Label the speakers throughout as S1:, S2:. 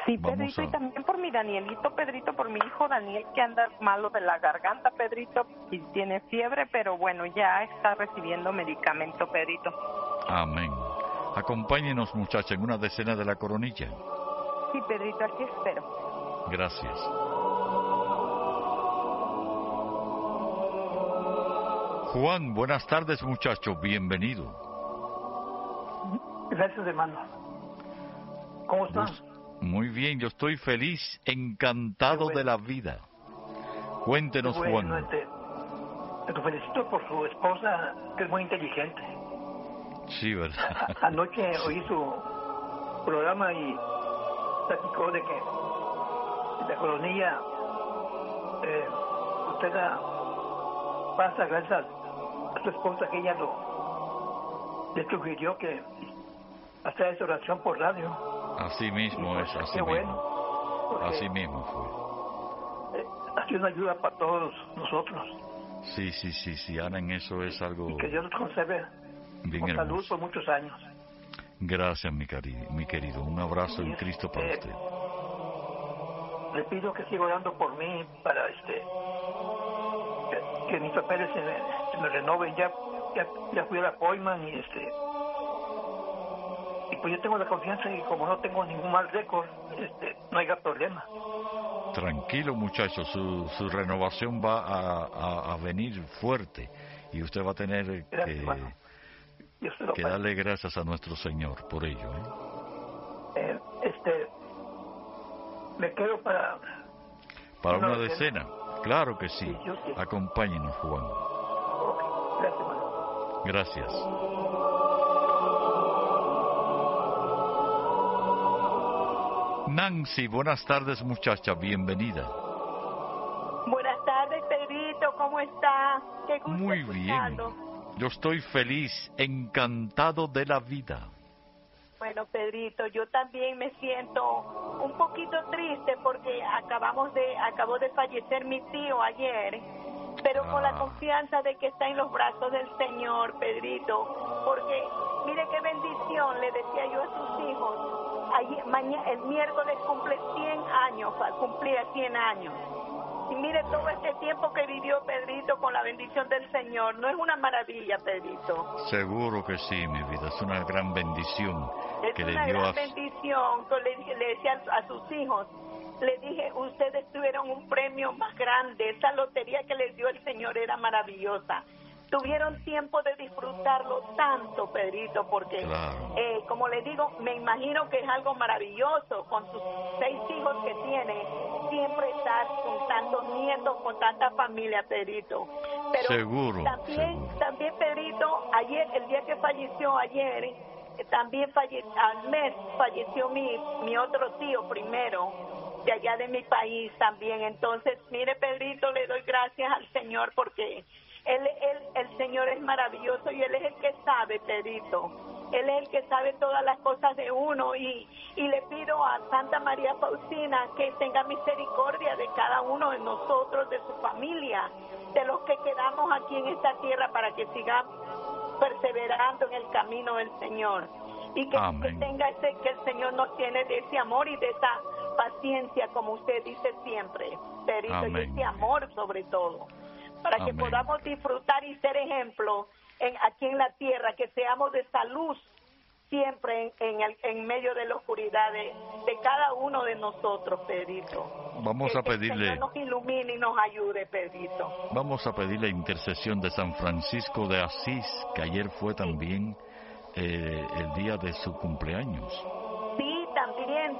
S1: Sí,
S2: Vamos
S1: Pedrito, y
S2: a...
S1: también por mi Danielito, Pedrito, por mi hijo Daniel, que anda malo de la garganta, Pedrito, y tiene fiebre, pero bueno, ya está recibiendo medicamento, Pedrito.
S2: Amén. Acompáñenos, muchacha, en una decena de la coronilla.
S1: Sí, Pedrito, aquí espero.
S2: Gracias. Juan, buenas tardes, muchacho, bienvenido.
S3: Gracias, hermano. ¿Cómo están?
S2: Muy bien, yo estoy feliz, encantado de la vida. Cuéntenos,
S3: Bueno,
S2: Juan.
S3: lo felicito por su esposa, que es muy inteligente.
S2: Sí, ¿verdad?
S3: Anoche oí su programa y platicó de que la coronilla, usted pasa gracias a su esposa, que ella le sugirió que hacía esa oración por radio.
S2: Así mismo es, así mismo.
S3: Bueno,
S2: así mismo fue.
S3: Ha sido una ayuda para todos nosotros.
S2: Sí, Ana, en eso es algo
S3: Y que Dios los conserve
S2: bien
S3: con salud
S2: hermoso.
S3: por muchos años.
S2: Gracias, mi querido. Un abrazo en Cristo para usted.
S3: Le pido que siga orando por mí para que mis papeles se me renoven. Ya fui a la appointment y pues yo tengo la confianza y como no tengo ningún mal récord, no haya problema.
S2: Tranquilo, muchacho, su renovación va a venir fuerte y usted va a tener que darle gracias a nuestro Señor por ello.
S3: Me quedo para
S2: una decena. Claro que sí.
S3: Sí.
S2: Acompáñenos, Juan.
S3: Okay. Gracias, hermano.
S2: Gracias. Nancy, buenas tardes, muchacha, bienvenida.
S4: Buenas tardes, Pedrito, ¿cómo está? Qué gusto
S2: Muy bien. Yo estoy feliz, encantado de la vida.
S4: Bueno, Pedrito, yo también me siento un poquito triste porque acabó de fallecer mi tío ayer, pero con la confianza de que está en los brazos del Señor, Pedrito, porque mire qué bendición, le decía yo a sus hijos. El miércoles cumple 100 años, cumplía 100 años. Y mire todo este tiempo que vivió Pedrito con la bendición del Señor. ¿No es una maravilla, Pedrito?
S2: Seguro que sí, mi vida. Es una gran bendición que le dio a...
S4: Es una gran bendición. Le decía a sus hijos, le dije, ustedes tuvieron un premio más grande. Esa lotería que les dio el Señor era maravillosa. Tuvieron tiempo de disfrutarlo tanto, Pedrito, porque,
S2: claro.
S4: Como le digo, me imagino que es algo maravilloso con sus 6 hijos que tiene, siempre estar con tantos nietos, con tanta familia, Pedrito. Pero
S2: seguro.
S4: También, Pedrito, ayer, el día que falleció ayer, también al mes falleció mi otro tío primero, de allá de mi país también. Entonces, mire, Pedrito, le doy gracias al Señor porque... el Señor es maravilloso y Él es el que sabe, Pedrito. Él es el que sabe todas las cosas de uno y le pido a Santa María Faustina que tenga misericordia de cada uno de nosotros, de su familia, de los que quedamos aquí en esta tierra para que sigamos perseverando en el camino del Señor. Y que que el Señor nos tiene de ese amor y de esa paciencia, como usted dice siempre, Pedrito, y ese amor sobre todo. Para que podamos disfrutar y ser ejemplo aquí en la tierra, que seamos de salud siempre en medio de la oscuridad de cada uno de nosotros, Pedrito.
S2: Vamos a pedirle...
S4: Que el Señor nos ilumine y nos ayude, Pedrito.
S2: Vamos a pedir la intercesión de San Francisco de Asís, que ayer fue también el día de su cumpleaños.
S4: Sí, también,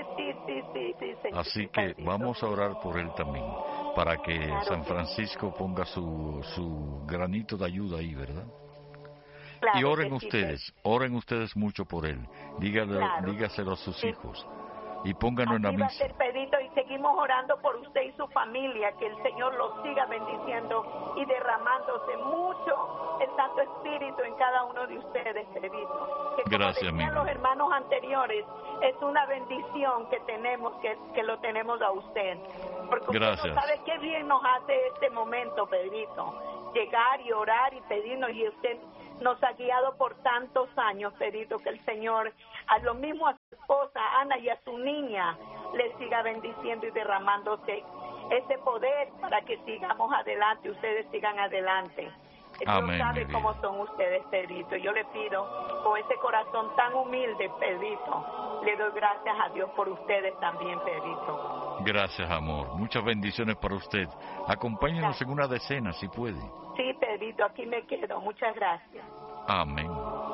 S4: sí,
S2: así que vamos a orar por él también, para que San Francisco ponga su granito de ayuda ahí, ¿verdad?
S4: Claro,
S2: y oren ustedes mucho por él, dígaselo a sus hijos y pónganlo en la misa.
S4: Así va a ser, Pedrito, y seguimos orando por usted y su familia, que el Señor los siga bendiciendo y derramándose mucho el Santo Espíritu en cada uno de ustedes, Pedrito. Que
S2: gracias,
S4: como decían los hermanos anteriores, es una bendición que tenemos, que lo tenemos a usted. Porque
S2: gracias.
S4: usted no sabe qué bien nos hace este momento, Pedrito. Llegar y orar y pedirnos, y usted nos ha guiado por tantos años, Pedrito, que el Señor, a lo mismo a su esposa Ana y a su niña, le siga bendiciendo y derramándose ese poder para que sigamos adelante, ustedes sigan adelante.
S2: Amén,
S4: Dios sabe cómo son ustedes, Pedrito. Yo le pido, con ese corazón tan humilde, Pedrito, le doy gracias a Dios por ustedes también, Pedrito.
S2: Gracias, amor. Muchas bendiciones para usted. Acompáñenos en una decena, si puede.
S4: Sí, Pedrito, aquí me quedo. Muchas gracias.
S2: Amén.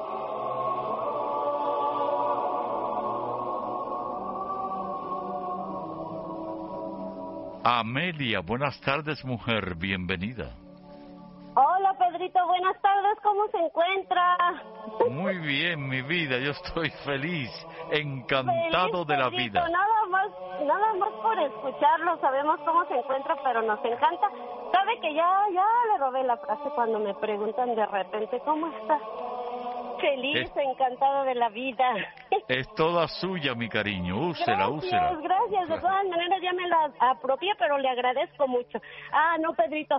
S2: Amelia, buenas tardes, mujer. Bienvenida.
S5: Hola, Pedrito, buenas tardes, ¿cómo se encuentra?
S2: Muy bien, mi vida, yo estoy feliz, encantado de la
S5: Pedrito,
S2: vida.
S5: Nada más por escucharlo, sabemos cómo se encuentra, pero nos encanta. Sabe que ya le robé la frase cuando me preguntan de repente, ¿cómo está? Feliz, encantado de la vida.
S2: Es toda suya, mi cariño, úsela.
S5: Gracias, de todas maneras ya me la apropié, pero le agradezco mucho. No, Pedrito,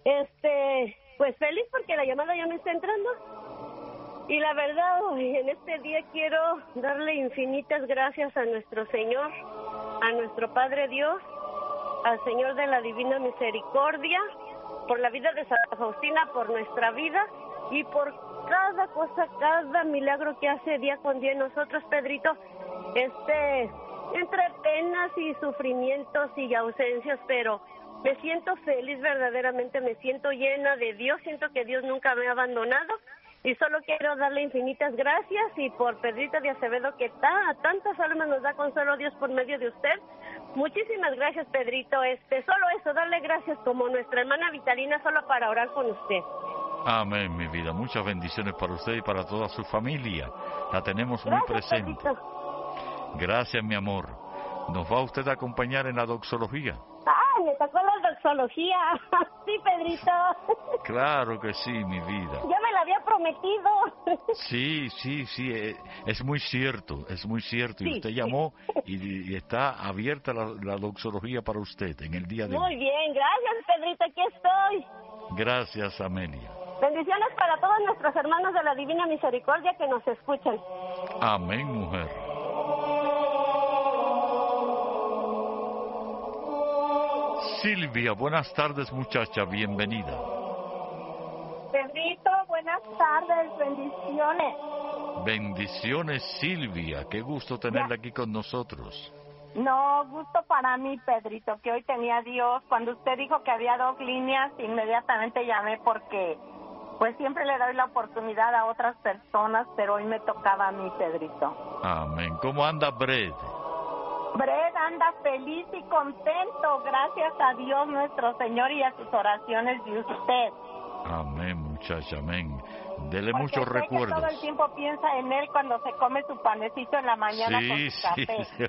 S5: pues feliz porque la llamada ya me está entrando. Y la verdad, en este día quiero darle infinitas gracias a nuestro Señor, a nuestro Padre Dios, al Señor de la Divina Misericordia, por la vida de Santa Faustina, por nuestra vida y por cada cosa, cada milagro que hace día con día en nosotros, Pedrito. Entre penas y sufrimientos y ausencias, pero me siento feliz, verdaderamente me siento llena de Dios, siento que Dios nunca me ha abandonado y solo quiero darle infinitas gracias y por Pedrito de Acevedo que a tantas almas nos da consuelo Dios por medio de usted. Muchísimas gracias, Pedrito. Solo eso, darle gracias como nuestra hermana Vitalina solo para orar con usted.
S2: Amén, mi vida. Muchas bendiciones para usted y para toda su familia. La tenemos muy presente.
S5: Pedrito.
S2: Gracias, mi amor. ¿Nos va usted a acompañar en la doxología?
S5: Me tocó la doxología. Sí, Pedrito.
S2: Claro que sí, mi vida.
S5: Ya me la había prometido.
S2: Sí, es muy cierto. Sí, y usted llamó y está abierta la doxología para usted en el día de hoy.
S5: Muy bien, gracias, Pedrito, aquí estoy.
S2: Gracias, Amelia.
S5: Bendiciones para todos nuestros hermanos de la Divina Misericordia que nos escuchan.
S2: Amén, mujer. Silvia, buenas tardes, muchacha, bienvenida.
S6: Pedrito, buenas tardes, bendiciones.
S2: Bendiciones, Silvia, qué gusto tenerla aquí con nosotros.
S6: No, gusto para mí, Pedrito, que hoy tenía Dios. Cuando usted dijo que había 2 líneas, inmediatamente llamé porque pues siempre le doy la oportunidad a otras personas, pero hoy me tocaba a mí, Pedrito.
S2: Amén. ¿Cómo anda Bred?
S6: Bred anda feliz y contento, gracias a Dios nuestro Señor y a sus oraciones de usted.
S2: Amén, muchacha, amén. Dele
S6: porque
S2: muchos recuerdos.
S6: Que todo el tiempo piensa en él cuando se come su panecito en la mañana con su café.
S2: Sí.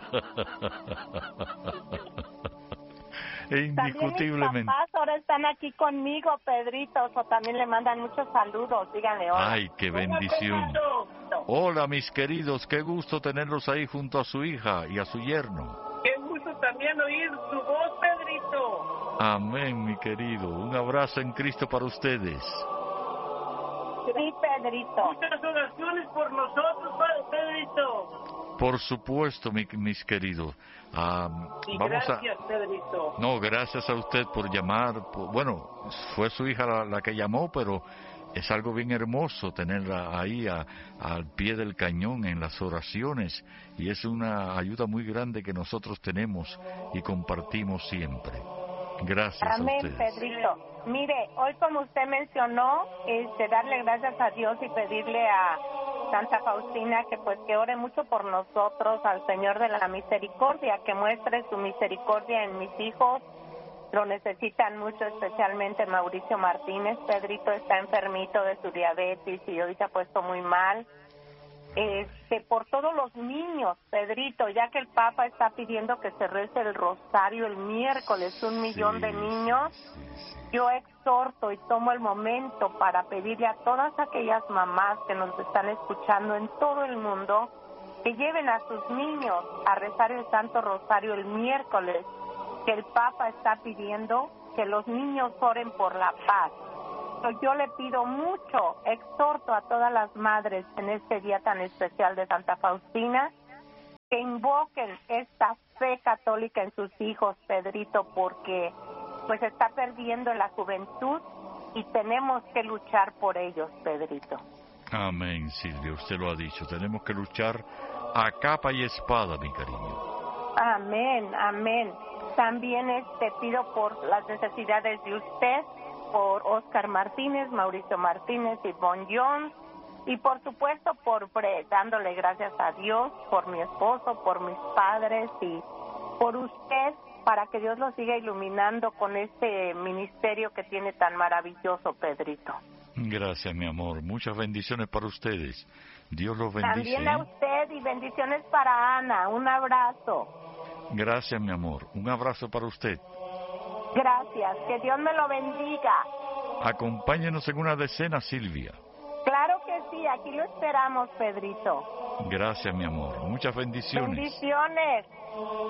S2: Indiscutiblemente.
S6: También mis papás ahora están aquí conmigo, Pedrito, o también le mandan muchos saludos, díganle hola.
S2: Ay, qué bendición. Hola, mis queridos, qué gusto tenerlos ahí junto a su hija y a su yerno.
S7: Qué gusto también oír su voz, Pedrito.
S2: Amén, mi querido. Un abrazo en Cristo para ustedes.
S6: Sí, Pedrito.
S7: Muchas oraciones por nosotros, Pedrito.
S2: Por supuesto, mis queridos.
S7: Gracias, Pedrito.
S2: No, gracias a usted por llamar. Bueno, fue su hija la que llamó, pero es algo bien hermoso tenerla ahí al pie del cañón en las oraciones y es una ayuda muy grande que nosotros tenemos y compartimos siempre. Gracias
S6: Amén,
S2: a ustedes.
S6: Pedrito. Mire, hoy como usted mencionó, darle gracias a Dios y pedirle a Santa Faustina que ore mucho por nosotros, al Señor de la Misericordia, que muestre su misericordia en mis hijos. Lo necesitan mucho, especialmente Mauricio Martínez. Pedrito está enfermito de su diabetes y hoy se ha puesto muy mal. Por todos los niños, Pedrito, ya que el Papa está pidiendo que se rece el rosario el miércoles, 1 millón de niños, yo exhorto y tomo el momento para pedirle a todas aquellas mamás que nos están escuchando en todo el mundo que lleven a sus niños a rezar el Santo Rosario el miércoles, que el Papa está pidiendo que los niños oren por la paz. yo le pido mucho, exhorto a todas las madres en este día tan especial de Santa Faustina, que invoquen esta fe católica en sus hijos, Pedrito, porque pues está perdiendo la juventud y tenemos que luchar por ellos, Pedrito.
S2: Amén, Silvia, usted lo ha dicho, tenemos que luchar a capa y espada, mi cariño.
S6: Amén, amén. También pido por las necesidades de usted, por Oscar Martínez, Mauricio Martínez y Bon Jones, y por supuesto por Brett, dándole gracias a Dios por mi esposo, por mis padres y por usted, para que Dios lo siga iluminando con este ministerio que tiene tan maravilloso, Pedrito.
S2: Gracias, mi amor. Muchas bendiciones para ustedes. Dios los bendice.
S6: También a usted y bendiciones para Ana. Un abrazo.
S2: Gracias, mi amor. Un abrazo para usted.
S6: Gracias. Que Dios me lo bendiga.
S2: Acompáñenos en una decena, Silvia.
S6: Claro que sí. Aquí lo esperamos, Pedrito.
S2: Gracias, mi amor. Muchas bendiciones.
S6: Bendiciones.